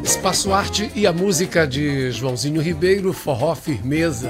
Espaço Arte e a música de Joãozinho Ribeiro, Forró Firmeza.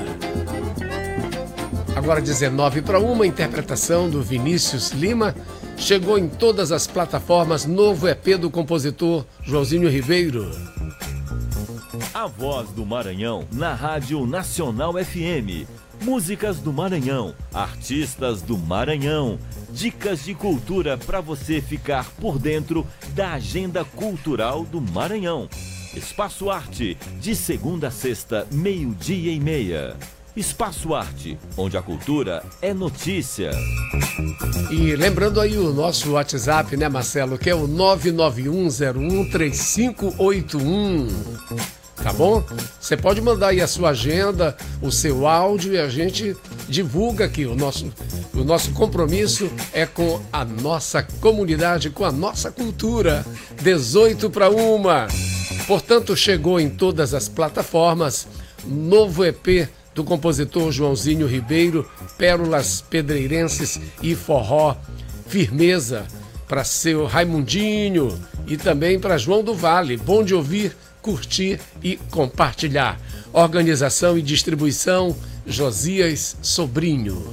Agora 19:01, interpretação do Vinícius Lima. Chegou em todas as plataformas, novo EP do compositor Joãozinho Ribeiro. A Voz do Maranhão na Rádio Nacional FM. Músicas do Maranhão, artistas do Maranhão. Dicas de cultura para você ficar por dentro da agenda cultural do Maranhão. Espaço Arte, de segunda a sexta, 12:30. Espaço Arte, onde a cultura é notícia. E lembrando aí o nosso WhatsApp, né, Marcelo, que é o 991013581. Tá bom? Você pode mandar aí a sua agenda, o seu áudio e a gente divulga aqui. O nosso compromisso é com a nossa comunidade, com a nossa cultura. 18:01. Portanto, chegou em todas as plataformas, novo EP do compositor Joãozinho Ribeiro, Pérolas Pedreirenses e Forró Firmeza, para seu Raimundinho e também para João do Vale. Bom de ouvir, curtir e compartilhar. Organização e distribuição, Josias Sobrinho.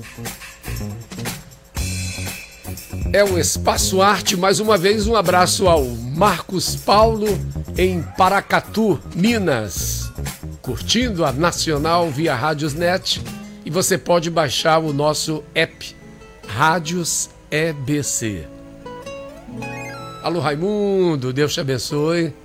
É o Espaço Arte. Mais uma vez, um abraço ao Marcos Paulo, em Paracatu, Minas. Curtindo a Nacional via Rádiosnet. E você pode baixar o nosso app, Rádios EBC. Alô, Raimundo, Deus te abençoe.